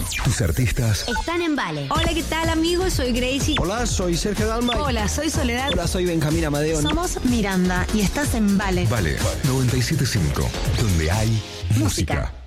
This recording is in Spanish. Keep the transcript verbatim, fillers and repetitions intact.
Tus artistas están en Vale. Hola, ¿qué tal, amigos? Soy Gracie. Hola, soy Sergio Dalma. Hola, soy Soledad. Hola, soy Benjamín Amadeo. Somos Miranda y estás en Vale. Vale noventa y siete punto cinco, donde hay música.